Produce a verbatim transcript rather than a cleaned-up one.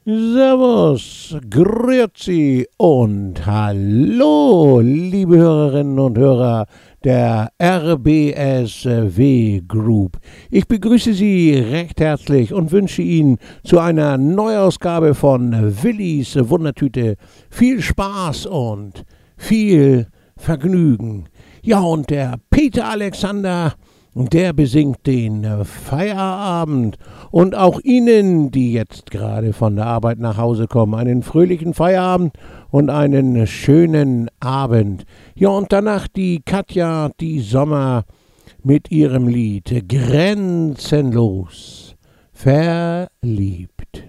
Servus, grüezi und hallo, liebe Hörerinnen und Hörer der R B S W Group. Ich begrüße Sie recht herzlich und wünsche Ihnen zu einer Neuausgabe von Willis Wundertüte viel Spaß und viel Vergnügen. Ja, und der Peter Alexander, der besingt den Feierabend. Und auch Ihnen, die jetzt gerade von der Arbeit nach Hause kommen, einen fröhlichen Feierabend und einen schönen Abend. Ja, und danach die Katja, die Sommer mit ihrem Lied Grenzenlos verliebt.